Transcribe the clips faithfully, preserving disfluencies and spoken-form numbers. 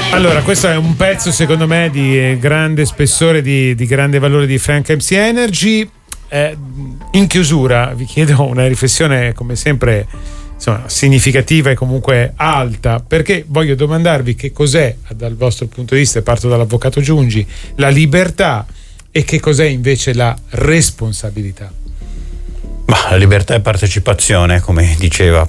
Allora, questo è un pezzo secondo me di grande spessore, di, di grande valore di Frank M C Energy. Eh, in chiusura vi chiedo una riflessione come sempre, insomma, significativa e comunque alta, perché voglio domandarvi che cos'è dal vostro punto di vista, e parto dall'avvocato Giungi, la libertà e che cos'è invece la responsabilità. Ma la libertà è partecipazione, come diceva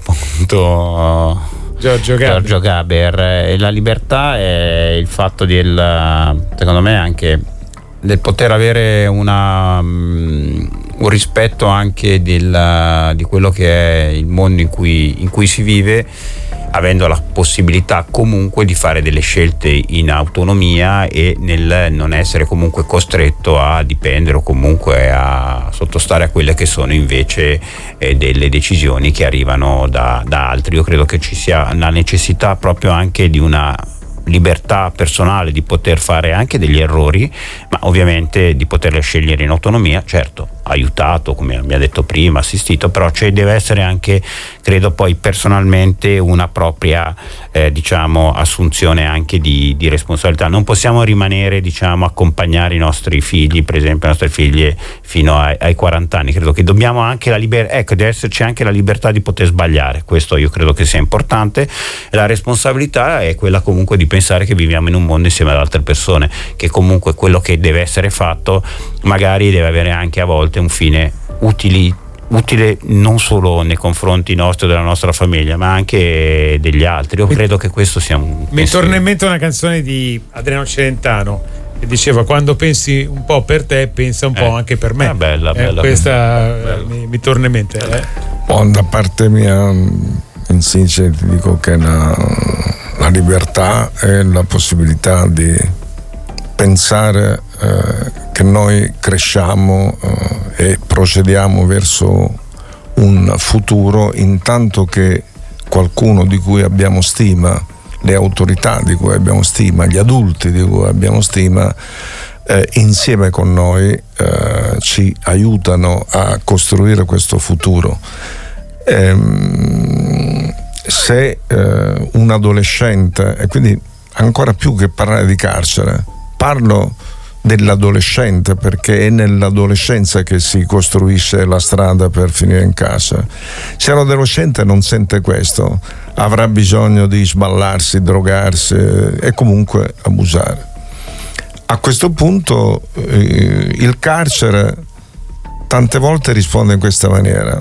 appunto Giorgio Gaber. Giorgio Gaber. E la libertà è il fatto del, secondo me, anche del poter avere una, um, un rispetto anche del, di quello che è il mondo in cui, in cui si vive, avendo la possibilità comunque di fare delle scelte in autonomia e nel non essere comunque costretto a dipendere o comunque a sottostare a quelle che sono invece eh, delle decisioni che arrivano da, da altri. Io credo che ci sia la necessità proprio anche di una libertà personale, di poter fare anche degli errori, ma ovviamente di poterle scegliere in autonomia, certo aiutato, come mi ha detto prima, assistito, però cioè deve essere anche, credo poi personalmente, una propria eh, diciamo assunzione anche di, di responsabilità. Non possiamo rimanere, diciamo, accompagnare i nostri figli, per esempio le nostre figlie, fino ai, ai quaranta anni. Credo che dobbiamo anche la libertà, ecco, deve esserci anche la libertà di poter sbagliare, questo io credo che sia importante. La responsabilità è quella comunque di pensare che viviamo in un mondo insieme ad altre persone, che comunque quello che deve essere fatto magari deve avere anche a volte un fine utili, utile non solo nei confronti nostri o della nostra famiglia, ma anche degli altri. Io credo che questo sia un mi torna in mente una canzone di Adriano Celentano che diceva: quando pensi un po' per te, pensa un po' eh, anche per me. Ah, bella, bella, eh, questa bella. Mi, mi torna in mente. Eh. Bon, da parte mia, in sintesi, ti dico che la, la libertà è la possibilità di pensare eh, che noi cresciamo eh, e procediamo verso un futuro, intanto che qualcuno di cui abbiamo stima, le autorità di cui abbiamo stima, gli adulti di cui abbiamo stima, eh, insieme con noi eh, ci aiutano a costruire questo futuro. Ehm, se eh, un adolescente, e quindi ancora più che parlare di carcere, parlo dell'adolescente, perché è nell'adolescenza che si costruisce la strada per finire in casa. Se l'adolescente non sente questo, avrà bisogno di sballarsi, drogarsi e comunque abusare. A questo punto eh, il carcere tante volte risponde in questa maniera: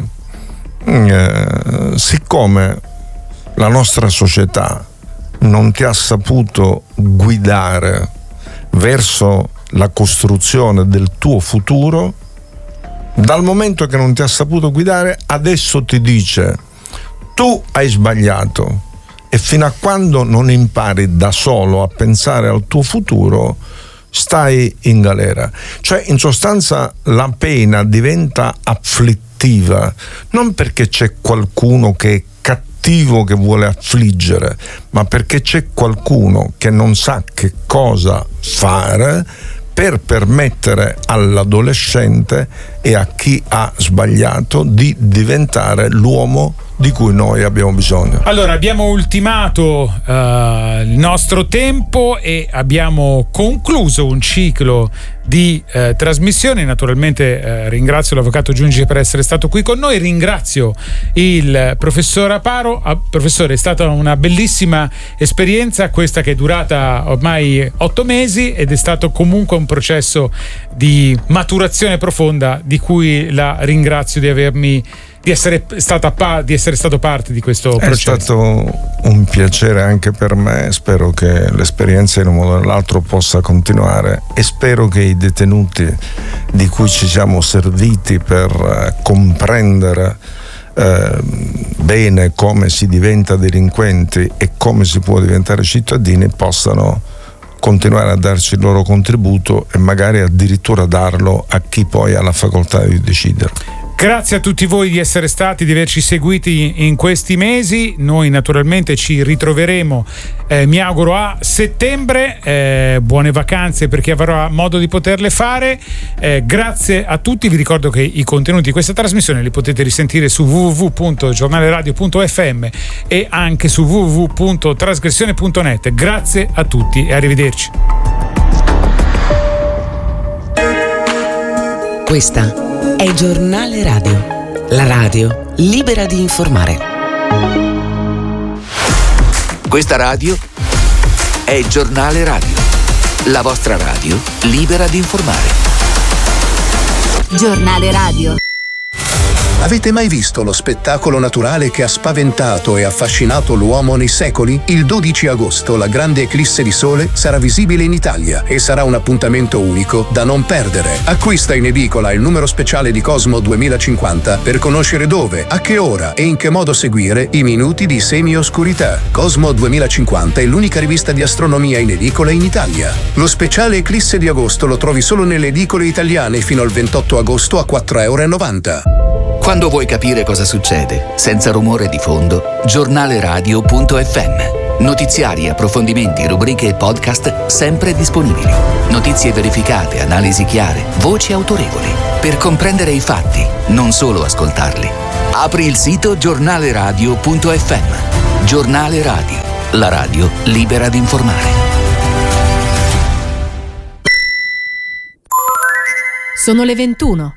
eh, siccome la nostra società non ti ha saputo guidare verso la costruzione del tuo futuro, dal momento che non ti ha saputo guidare, adesso ti dice: tu hai sbagliato, e fino a quando non impari da solo a pensare al tuo futuro stai in galera. Cioè, in sostanza, la pena diventa afflittiva non perché c'è qualcuno che è cattivo, che vuole affliggere, ma perché c'è qualcuno che non sa che cosa fare per permettere all'adolescente e a chi ha sbagliato di diventare l'uomo di cui noi abbiamo bisogno. Allora, abbiamo ultimato uh, il nostro tempo e abbiamo concluso un ciclo di uh, trasmissioni. Naturalmente uh, ringrazio l'avvocato Giungi per essere stato qui con noi, ringrazio il professor Aparo. Uh, professore, è stata una bellissima esperienza questa, che è durata ormai otto mesi ed è stato comunque un processo di maturazione profonda, di cui la ringrazio di avermi di essere stata di essere stato parte di questo processo. È stato un piacere anche per me, spero che l'esperienza in un modo o nell'altro possa continuare, e spero che i detenuti di cui ci siamo serviti per comprendere eh, bene come si diventa delinquenti e come si può diventare cittadini possano continuare a darci il loro contributo e magari addirittura darlo a chi poi ha la facoltà di decidere. Grazie a tutti voi di essere stati, di averci seguiti in questi mesi. Noi naturalmente ci ritroveremo, eh, mi auguro, a settembre. Eh, buone vacanze per chi avrà modo di poterle fare. Eh, grazie a tutti. Vi ricordo che i contenuti di questa trasmissione li potete risentire su w w w punto giornaleradio punto f m e anche su w w w punto trasgressione punto net. Grazie a tutti e arrivederci. Questa è Giornale Radio, la radio libera di informare. Questa radio è Giornale Radio, la vostra radio libera di informare. Giornale Radio. Avete mai visto lo spettacolo naturale che ha spaventato e affascinato l'uomo nei secoli? Il dodici agosto la grande eclisse di sole sarà visibile in Italia e sarà un appuntamento unico da non perdere. Acquista in edicola il numero speciale di Cosmo duemilacinquanta per conoscere dove, a che ora e in che modo seguire i minuti di semi-oscurità. Cosmo duemilacinquanta è l'unica rivista di astronomia in edicola in Italia. Lo speciale eclisse di agosto lo trovi solo nelle edicole italiane fino al ventotto agosto a quattro e novanta euro. Quando vuoi capire cosa succede, senza rumore di fondo, giornaleradio punto f m. Notiziari, approfondimenti, rubriche e podcast sempre disponibili. Notizie verificate, analisi chiare, voci autorevoli. Per comprendere i fatti, non solo ascoltarli. Apri il sito giornaleradio punto f m. Giornale Radio, la radio libera di informare. Sono le ventuno.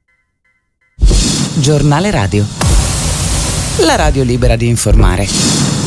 Giornale Radio, la radio libera di informare.